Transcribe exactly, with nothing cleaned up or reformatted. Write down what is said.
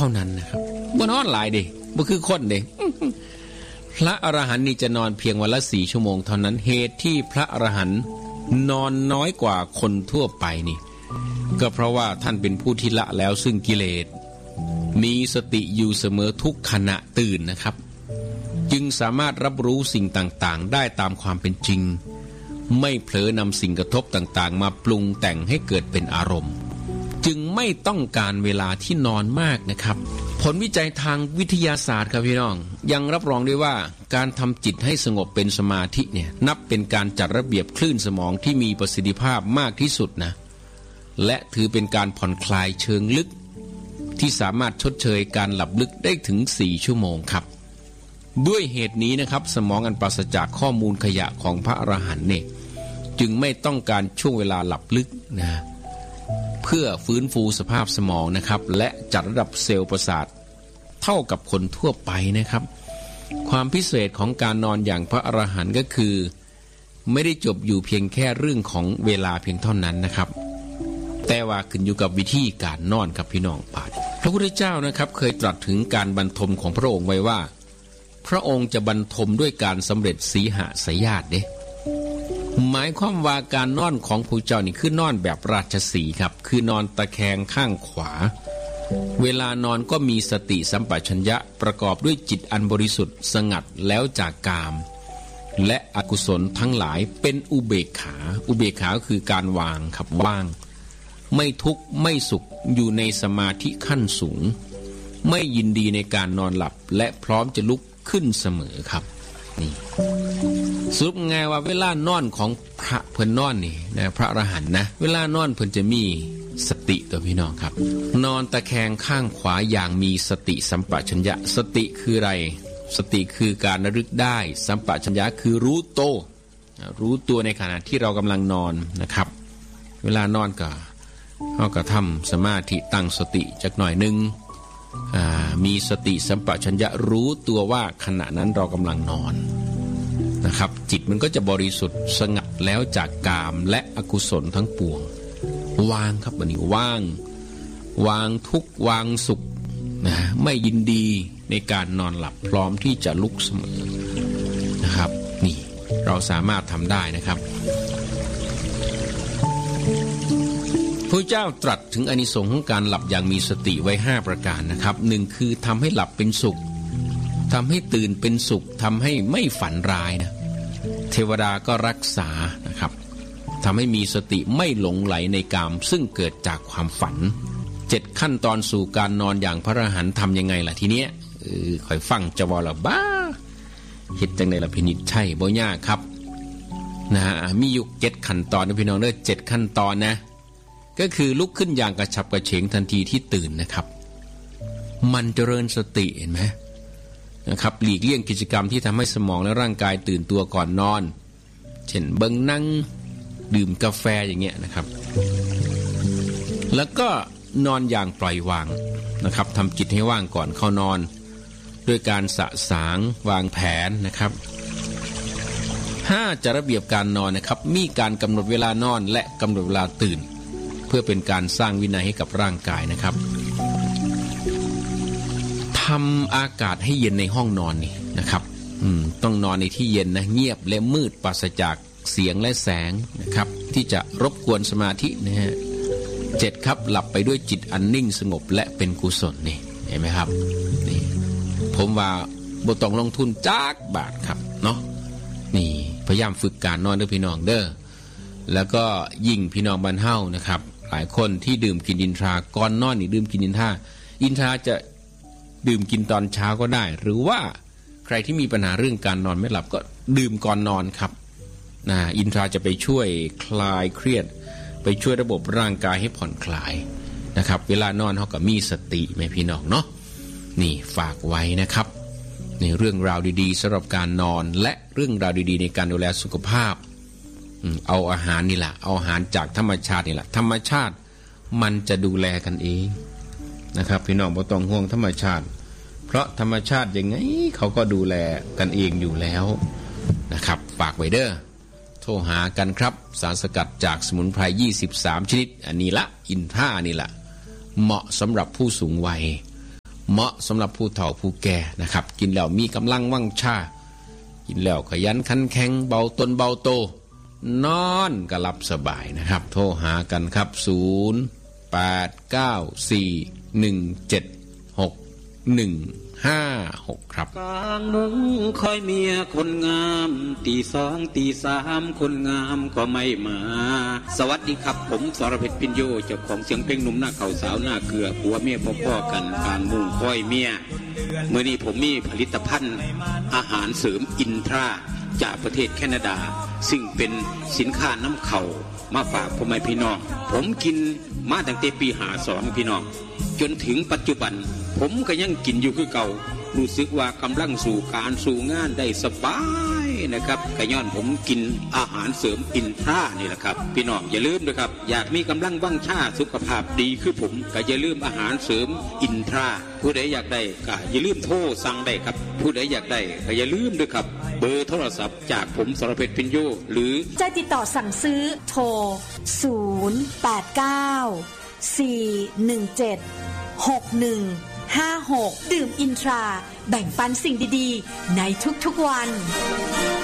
ท่านั้นนะครับบ่นอนหลายเด้บ่คือคนเด้พระอรหันต์นี่จะนอนเพียงวันละสี่ชั่วโมงเท่านั้นเหตุที่พระอรหันต์นอนน้อยกว่าคนทั่วไปนี่ก็เพราะว่าท่านเป็นผู้ที่ละแล้วซึ่งกิเลสมีสติอยู่เสมอทุกขณะตื่นนะครับจึงสามารถรับรู้สิ่งต่างๆได้ตามความเป็นจริงไม่เผลอนำสิ่งกระทบต่างๆมาปรุงแต่งให้เกิดเป็นอารมณ์จึงไม่ต้องการเวลาที่นอนมากนะครับผลวิจัยทางวิทยาศาสตร์ครับพี่น้องยังรับรองได้ว่าการทำจิตให้สงบเป็นสมาธิเนี่ยนับเป็นการจัดระเบียบคลื่นสมองที่มีประสิทธิภาพมากที่สุดนะและถือเป็นการผ่อนคลายเชิงลึกที่สามารถชดเชยการหลับลึกได้ถึงสี่ชั่วโมงครับด้วยเหตุนี้นะครับสมองอันปราศจากข้อมูลขยะของพระอรหันต์เนี่ยจึงไม่ต้องการช่วงเวลาหลับลึกนะเพื่อฟื้นฟูสภาพสมองนะครับและจัดระดับเซลล์ประสาทเท่ากับคนทั่วไปนะครับความพิเศษของการนอนอย่างพระอรหันต์ก็คือไม่ได้จบอยู่เพียงแค่เรื่องของเวลาเพียงเท่านั้นนะครับแต่ว่าขึ้นอยู่กับวิธีการนอนครับพี่น้องปาดพระพุทธเจ้านะครับเคยตรัสถึงการบรรทมของพระองค์ไว้ว่าพระองค์จะบรรทมด้วยการสำเร็จสีหสยาตเด้หมายความว่าการนอนของพระเจ้านี่คือนอนแบบราชสีห์ครับคือนอนตะแคงข้างขวาเวลานอนก็มีสติสัมปชัญญะประกอบด้วยจิตอันบริสุทธิ์สงัดแล้วจากกามและอกุศลทั้งหลายเป็นอุเบกขาอุเบกขาคือการวางครับว่างไม่ทุกข์ไม่สุขอยู่ในสมาธิขั้นสูงไม่ยินดีในการนอนหลับและพร้อมจะลุกขึ้นเสมอครับนี่สรุปไงว่าเวลานอนของพระเพิ่นนอนนี่นะพระอรหันต์นะเวลานอนเพิ่นจะมีสติตัวพี่น้องครับนอนตะแคงข้างขวาอย่างมีสติสัมปชัญญะสติคืออะไรสติคือการระลึกได้สัมปชัญญะคือรู้โตรู้ตัวในขณะที่เรากำลังนอนนะครับเวลานอนก็เราก็ทำสมาธิตั้งสติจักหน่อยนึงมีสติสัมปชัญญะรู้ตัวว่าขณะนั้นเรากำลังนอนนะครับจิตมันก็จะบริสุทธิ์สงัดแล้วจากกามและอกุศลทั้งปวงวางครับบัดนี้ว่างวางทุกข์วางสุขนะไม่ยินดีในการนอนหลับพร้อมที่จะลุกเสมอนะครับนี่เราสามารถทำได้นะครับพระเจ้าตรัสถึงอานิสงส์ของการหลับอย่างมีสติไว้ห้าประการนะครับหนึ่งคือทำให้หลับเป็นสุขทำให้ตื่นเป็นสุขทำให้ไม่ฝันร้ายนะเทวดาก็รักษานะครับทำให้มีสติไม่หลงไหลในกามซึ่งเกิดจากความฝันเจ็ดขั้นตอนสู่การนอนอย่างพระอรหันต์ทำยังไงล่ะทีเนี้ยเออคอยฟังจะว่าละบ้าเฮ็ดจังได๋ล่ะพินิจใช่บ่ยากครับนะฮะมีอยู่เจ็ดขั้นตอนนะพี่น้องเด้อเจ็ดขั้นตอนนะก็คือลุกขึ้นอย่างกระฉับกระเฉงทันทีที่ตื่นนะครับมันเจริญสติเห็นไหมนะครับหลีกเลี่ยงกิจกรรมที่ทำให้สมองและร่างกายตื่นตัวก่อนนอนเช่นเบิ่งหนังดื่มกาแฟอย่างเงี้ยนะครับแล้วก็นอนอย่างปล่อยวางนะครับทำจิตให้ว่างก่อนเข้านอนด้วยการสะสางวางแผนนะครับห้าจัดระเบียบการนอนนะครับมีการกำหนดเวลานอนและกำหนดเวลาตื่นเพื่อเป็นการสร้างวินัยให้กับร่างกายนะครับทำอากาศให้เย็นในห้องนอนนี่นะครับต้องนอนในที่เย็นนะเงียบและมืดปราศจากเสียงและแสงนะครับที่จะรบกวนสมาธินะฮะเจ็ดครับหลับไปด้วยจิตอันนิ่งสงบและเป็นกุศลนี่เห็นไหมครับนี่ผมว่าบ่ต้องลงทุนจักบาทครับเนาะนี่พยายามฝึกการนอนด้วยพี่น้องเด้อแล้วก็ยิ่งพี่น้องบ้านเฮานะครับหลายคนที่ดื่มกินอินทราก่อนนอนนี่ดื่มกินอินทราอินทราจะดื่มกินตอนเช้าก็ได้หรือว่าใครที่มีปัญหาเรื่องการนอนไม่หลับก็ดื่มก่อนนอนครับนะอินทราจะไปช่วยคลายเครียดไปช่วยระบบร่างกายให้ผ่อนคลายนะครับเวลานอนเขาก็มีสติแม่พี่น้องเนาะนี่ฝากไว้นะครับในเรื่องราวดีๆสำหรับการนอนและเรื่องราวดีๆในการดูแลสุขภาพเอาอาหารนี่แหละเอาอาหารจากธรรมชาตินี่แหละธรรมชาติมันจะดูแลกันเองนะครับพี่น้องบ่ต้องห่วงธรรมชาติเพราะธรรมชาติยังไงเขาก็ดูแลกันเองอยู่แล้วนะครับฝากไว้เด้อโทรหากันครับสารสกัดจากสมุนไพรยี่สิบสามชนิดอันนี้ละอินทรานี่แหละเหมาะสำหรับผู้สูงวัยเหมาะสำหรับผู้เฒ่าผู้แก่นะครับกินแล้วมีกำลังวังชากินแล้วขยันขันแข็งเบาตนเบาโตนอนก็หลับสบายนะครับโทรหากันครับศูนย์ แปด เก้า สี่ หนึ่ง เจ็ด หก หนึ่ง ห้า หกครับกลางมุ้งคอยเมียคนงามตีสองตีสามคนงามก็ไม่มาสวัสดีครับผมสรเพชรพิญโยเจ้าของเสียงเพลงหนุ่มหน้าเขาสาวหน้าเกลือผัวเมียพ่อๆกันกลางมุ้งคอยเมียเมื่อนี้ผมมีผลิตภัณฑ์อาหารเสริมอินทราจากประเทศแคนาดาซึ่งเป็นสินค้านำเข้ามาฝากพ่อแม่พี่น้องผมกินมาตั้งแต่ปีห้าสองพี่น้องจนถึงปัจจุบันผมก็ยังกินอยู่คือเก่ารู้สึกว่ากำลังสู่การสู่งานได้สบายนะครับก็ย้อนผมกินอาหารเสริมอินทรานี่แหละครับพี่น้องอย่าลืมนะครับอยากมีกำลังวังชาสุขภาพดีคือผมก็อย่าลืมอาหารเสริมอินทราผู้ใดอยากได้ก็อย่าลืมโทรสั่งได้ครับผู้ใดอยากได้ก็อย่าลืมด้วยครับเบอร์โทรศัพท์จากผมสรเพชรพิญโยหรือจะติดต่อสั่งซื้อโทรศูนย์ แปด เก้า สี่ หนึ่ง เจ็ด หก หนึ่ง ห้า หกดื่มอินทราแบ่งปันสิ่งดีๆในทุกๆวัน